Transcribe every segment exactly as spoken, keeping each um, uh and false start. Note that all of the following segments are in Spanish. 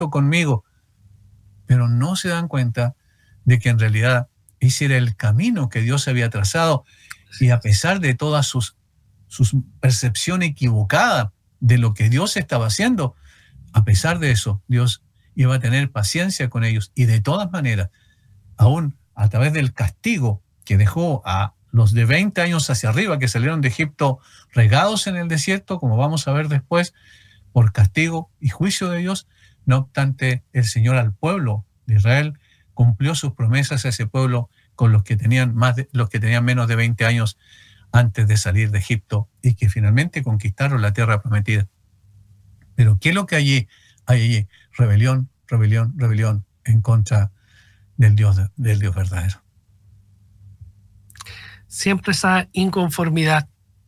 pacto conmigo. Pero no se dan cuenta de que en realidad ese era el camino que Dios había trazado, y a pesar de todas sus, sus percepción equivocada de lo que Dios estaba haciendo, a pesar de eso, Dios iba a tener paciencia con ellos, y de todas maneras, aún a través del castigo que dejó a los de veinte años hacia arriba, que salieron de Egipto regados en el desierto, como vamos a ver después, por castigo y juicio de Dios, no obstante, el Señor al pueblo de Israel cumplió sus promesas a ese pueblo con los que tenían más de, los que tenían menos de veinte años antes de salir de Egipto, y que finalmente conquistaron la tierra prometida. Pero ¿qué es lo que allí hay allí? Rebelión, rebelión, rebelión en contra del Dios, del Dios verdadero. Siempre esa inconformidad.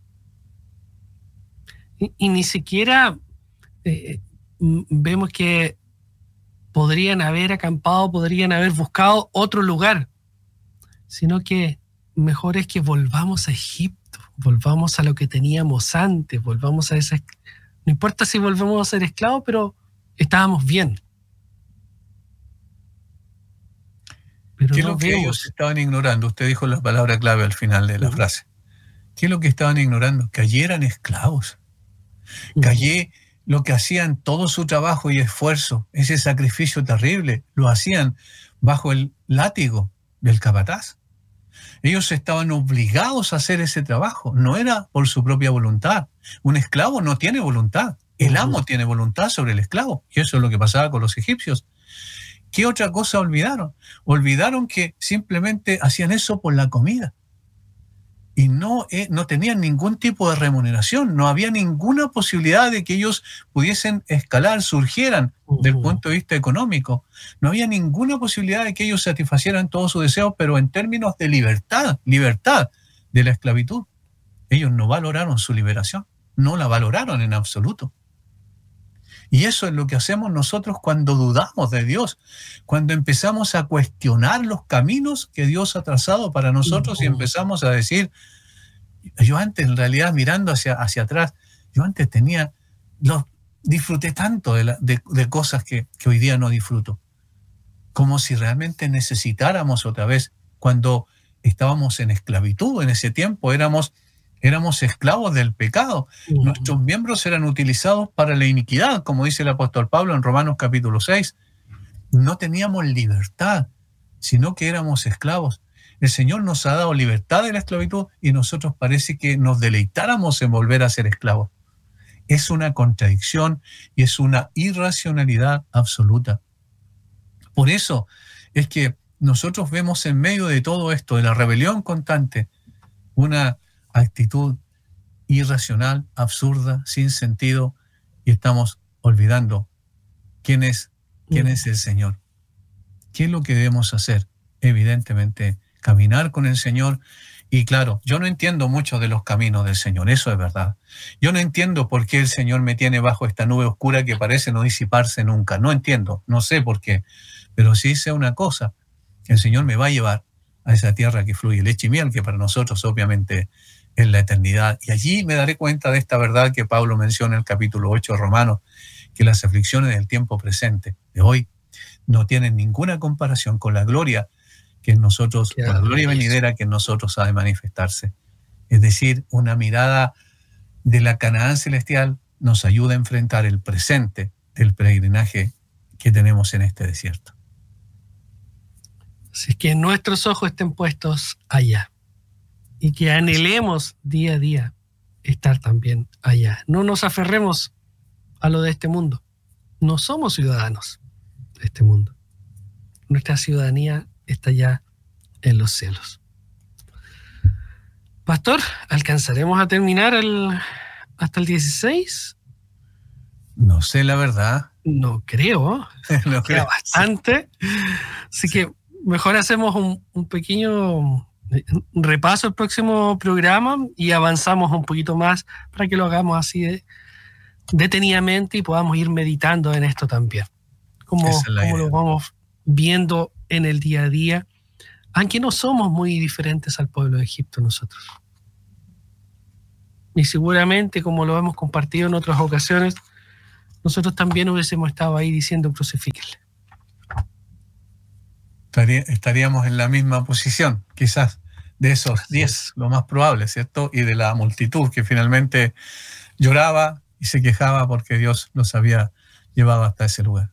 Y, y ni siquiera eh, vemos que podrían haber acampado, podrían haber buscado otro lugar, sino que mejor es que volvamos a Egipto, volvamos a lo que teníamos antes, volvamos a esa... No importa si volvemos a ser esclavos, pero estábamos bien. Pero ¿Qué es no lo que vemos. ellos estaban ignorando? Usted dijo la palabra clave al final de la Uh-huh. frase. ¿Qué es lo que estaban ignorando? Que allí eran esclavos. Que allí lo que hacían, todo su trabajo y esfuerzo, ese sacrificio terrible, lo hacían bajo el látigo del capataz. Ellos estaban obligados a hacer ese trabajo, no era por su propia voluntad. Un esclavo no tiene voluntad, el amo tiene voluntad sobre el esclavo, y eso es lo que pasaba con los egipcios. ¿Qué otra cosa olvidaron? Olvidaron que simplemente hacían eso por la comida. Y no, eh, no tenían ningún tipo de remuneración, no había ninguna posibilidad de que ellos pudiesen escalar, surgieran uh-huh. del punto de vista económico. No había ninguna posibilidad de que ellos satisfacieran todos sus deseos, pero en términos de libertad, libertad de la esclavitud, ellos no valoraron su liberación, no la valoraron en absoluto. Y eso es lo que hacemos nosotros cuando dudamos de Dios, cuando empezamos a cuestionar los caminos que Dios ha trazado para nosotros y empezamos a decir, yo antes en realidad mirando hacia, hacia atrás, yo antes tenía, lo, disfruté tanto de, la, de, de cosas que, que hoy día no disfruto, como si realmente necesitáramos otra vez, cuando estábamos en esclavitud en ese tiempo, éramos... Éramos esclavos del pecado. Uh-huh. Nuestros miembros eran utilizados para la iniquidad, como dice el apóstol Pablo en Romanos capítulo seis. No teníamos libertad, sino que éramos esclavos. El Señor nos ha dado libertad de la esclavitud y nosotros parece que nos deleitáramos en volver a ser esclavos. Es una contradicción y es una irracionalidad absoluta. Por eso es que nosotros vemos en medio de todo esto, de la rebelión constante, una actitud irracional, absurda, sin sentido, y estamos olvidando quién es, quién es el Señor. ¿Qué es lo que debemos hacer? Evidentemente, caminar con el Señor. Y claro, yo no entiendo mucho de los caminos del Señor, eso es verdad. Yo no entiendo por qué el Señor me tiene bajo esta nube oscura que parece no disiparse nunca. No entiendo, no sé por qué. Pero sí sé una cosa, el Señor me va a llevar a esa tierra que fluye leche y miel, que para nosotros obviamente en la eternidad. Y allí me daré cuenta de esta verdad que Pablo menciona en el capítulo ocho de Romanos, que las aflicciones del tiempo presente, de hoy, no tienen ninguna comparación con la gloria que en nosotros, con la gloria venidera que en nosotros ha de manifestarse. Es decir, una mirada de la Canaán celestial nos ayuda a enfrentar el presente del peregrinaje que tenemos en este desierto. Así es que nuestros ojos estén puestos allá. Y que anhelemos día a día estar también allá. No nos aferremos a lo de este mundo. No somos ciudadanos de este mundo. Nuestra ciudadanía está ya en los cielos. Pastor, ¿alcanzaremos a terminar el, hasta el dieciséis? No sé la verdad. No creo. no Queda creo. bastante. Así sí. que mejor hacemos un, un pequeño... repaso el próximo programa y avanzamos un poquito más para que lo hagamos así de, detenidamente y podamos ir meditando en esto también. Como, como lo vamos viendo en el día a día, aunque no somos muy diferentes al pueblo de Egipto nosotros. Y seguramente, como lo hemos compartido en otras ocasiones, nosotros también hubiésemos estado ahí diciendo crucifíquenle. Estaríamos en la misma posición, quizás, de esos diez, lo más probable, ¿cierto? Y de la multitud que finalmente lloraba y se quejaba porque Dios los había llevado hasta ese lugar.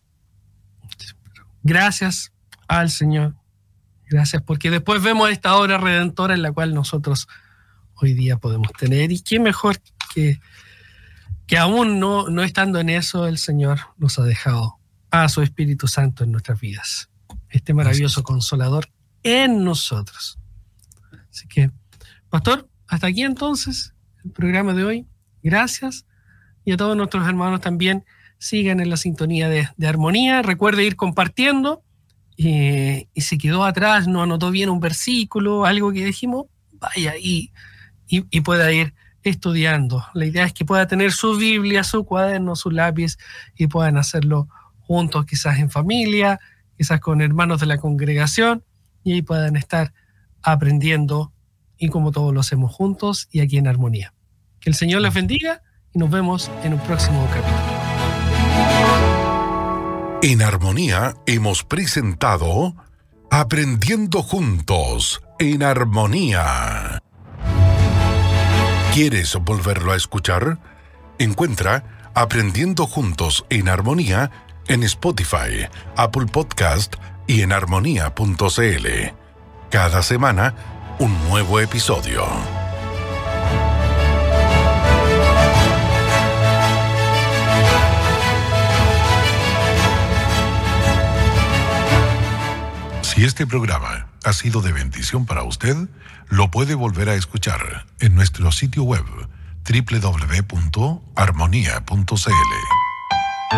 Gracias al Señor. Gracias, porque después vemos esta obra redentora en la cual nosotros hoy día podemos tener. Y qué mejor que, que aún no, no estando en eso, el Señor nos ha dejado a su Espíritu Santo en nuestras vidas. Este maravilloso Consolador en nosotros. Así que, Pastor, hasta aquí entonces el programa de hoy. Gracias. Y a todos nuestros hermanos también sigan en la sintonía de, de armonía. Recuerde ir compartiendo. Eh, y si quedó atrás, no anotó bien un versículo, algo que dijimos, vaya y, y, y pueda ir estudiando. La idea es que pueda tener su Biblia, su cuaderno, su lápiz y puedan hacerlo juntos, quizás en familia, quizás con hermanos de la congregación, y ahí puedan estar aprendiendo y como todos lo hacemos juntos y aquí en armonía. Que el Señor les bendiga y nos vemos en un próximo capítulo. En Armonía hemos presentado Aprendiendo Juntos en Armonía. ¿Quieres volverlo a escuchar? Encuentra Aprendiendo Juntos en Armonía en Spotify, Apple Podcast y en armonía punto c l. Cada semana, un nuevo episodio. Si este programa ha sido de bendición para usted, lo puede volver a escuchar en nuestro sitio web doble u doble u doble u punto armonía punto c l.